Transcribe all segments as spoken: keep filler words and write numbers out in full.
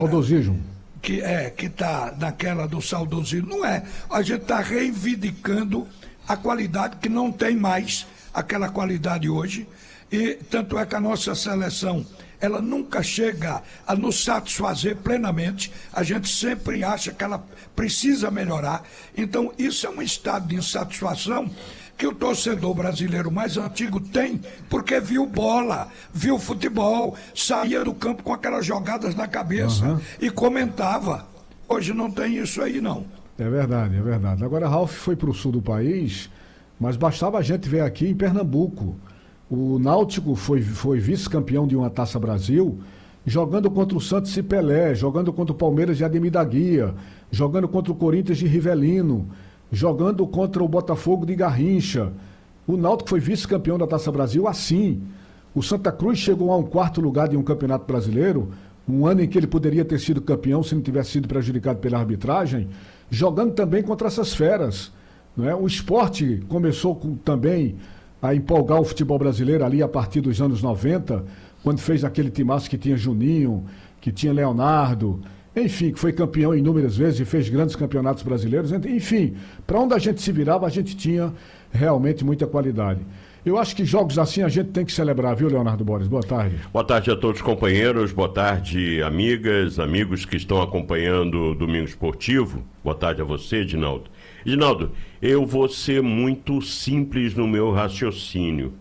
Saudosismo. Que é, que está naquela do saudosismo. Não é. A gente está reivindicando a qualidade que não tem mais aquela qualidade hoje. E tanto é que a nossa seleção, ela nunca chega a nos satisfazer plenamente. A gente sempre acha que ela precisa melhorar. Então, isso é um estado de insatisfação que o torcedor brasileiro mais antigo tem, porque viu bola, viu futebol, saía do campo com aquelas jogadas na cabeça uhum. e comentava. Hoje não tem isso aí, não. É verdade, é verdade. Agora, Ralf foi para o sul do país, mas bastava a gente ver aqui em Pernambuco. O Náutico foi, foi vice-campeão de uma Taça Brasil, jogando contra o Santos e Pelé, jogando contra o Palmeiras de Ademir da Guia, jogando contra o Corinthians de Rivelino, jogando contra o Botafogo de Garrincha. O Náutico foi vice-campeão da Taça Brasil assim. O Santa Cruz chegou a um quarto lugar de um campeonato brasileiro, um ano em que ele poderia ter sido campeão se não tivesse sido prejudicado pela arbitragem, jogando também contra essas feras. Não é? O Sport começou com, também a empolgar o futebol brasileiro ali a partir dos anos noventa, quando fez aquele timaço que tinha Juninho, que tinha Leonardo, enfim, que foi campeão inúmeras vezes e fez grandes campeonatos brasileiros. Enfim, para onde a gente se virava, a gente tinha realmente muita qualidade. Eu acho que jogos assim a gente tem que celebrar, viu, Leonardo Borges? Boa tarde. Boa tarde a todos os companheiros, boa tarde, amigas, amigos que estão acompanhando o Domingo Esportivo. Boa tarde a você, Edinaldo. Edinaldo, eu vou ser muito simples no meu raciocínio.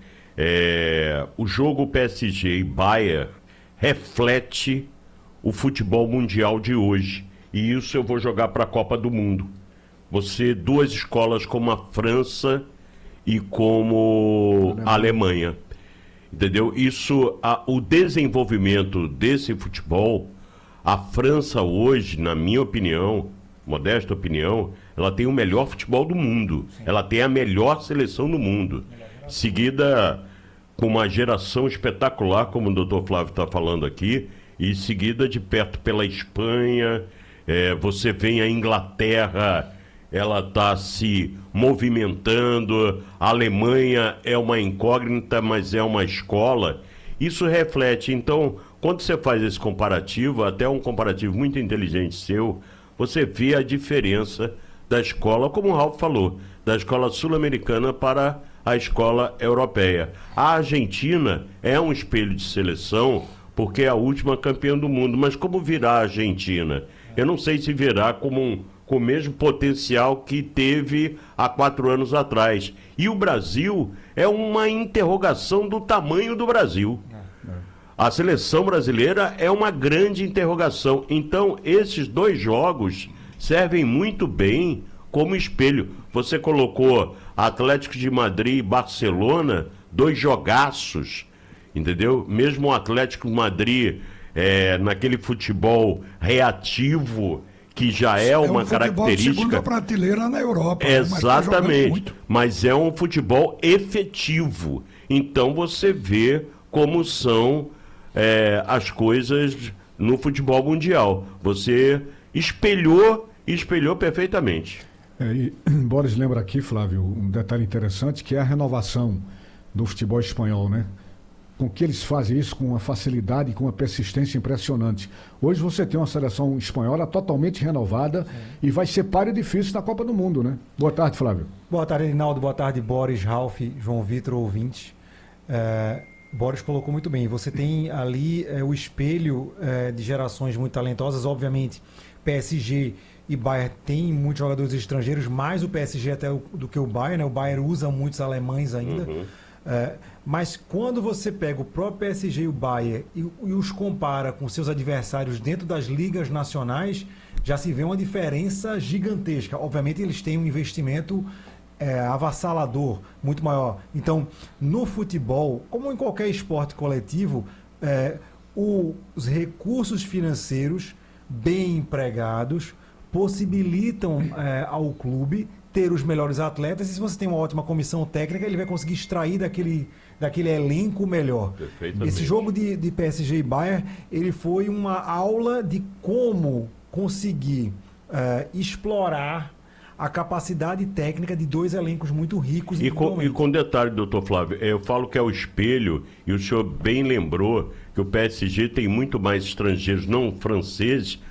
É, o jogo P S G e Bayern reflete o futebol mundial de hoje. E isso eu vou jogar para a Copa do Mundo. Você, duas escolas como a França e como a Alemanha. Entendeu? Isso, a, o desenvolvimento desse futebol, a França hoje, na minha opinião, modesta opinião, ela tem o melhor futebol do mundo. Sim. Ela tem a melhor seleção do mundo. Seguida com uma geração espetacular, como o doutor Flávio está falando aqui, e seguida de perto pela Espanha. É, você vem a Inglaterra, ela está se movimentando, a Alemanha é uma incógnita, mas é uma escola. Isso reflete, então, quando você faz esse comparativo, até um comparativo muito inteligente seu, você vê a diferença da escola, como o Ralf falou, da escola sul-americana para a escola europeia. A Argentina é um espelho de seleção, porque é a última campeã do mundo, mas como virá a Argentina? Eu não sei se virá como um, com o mesmo potencial que teve há quatro anos atrás. E o Brasil é uma interrogação do tamanho do Brasil. A seleção brasileira é uma grande interrogação. Então, esses dois jogos servem muito bem como espelho. Você colocou Atlético de Madrid e Barcelona, dois jogaços, entendeu? Mesmo o Atlético de Madrid, é, naquele futebol reativo, que já é, é uma um característica... de segunda prateleira na Europa. Exatamente, né? Mas, mas é um futebol efetivo. Então você vê como são é, as coisas no futebol mundial. Você espelhou, espelhou perfeitamente. É, e Boris lembra aqui, Flávio, um detalhe interessante, que é a renovação do futebol espanhol, né? Com que eles fazem isso com uma facilidade e com uma persistência impressionante. Hoje você tem uma seleção espanhola totalmente renovada. Sim. E vai ser páreo difícil na Copa do Mundo, né? Boa tarde, Flávio. Boa tarde, Reinaldo. Boa tarde, Boris, Ralf, João Vitor, ouvinte. É, Boris colocou muito bem. Você tem ali é, o espelho é, de gerações muito talentosas. Obviamente, P S G e Bayern tem muitos jogadores estrangeiros, mais o P S G até o, do que o Bayern, né? O Bayern usa muitos alemães ainda. Uhum. É, mas quando você pega o próprio P S G e o Bayern e, e os compara com seus adversários dentro das ligas nacionais, já se vê uma diferença gigantesca. Obviamente eles têm um investimento é, avassalador, muito maior. Então, no futebol, como em qualquer esporte coletivo, é, o, os recursos financeiros bem empregados possibilitam é, ao clube ter os melhores atletas, e se você tem uma ótima comissão técnica, ele vai conseguir extrair daquele, daquele elenco melhor. Esse jogo de, de P S G e Bayern, ele foi uma aula de como conseguir uh, explorar a capacidade técnica de dois elencos muito ricos. E com, e com detalhe, doutor Flávio, eu falo que é o espelho, e o senhor bem lembrou que o P S G tem muito mais estrangeiros não franceses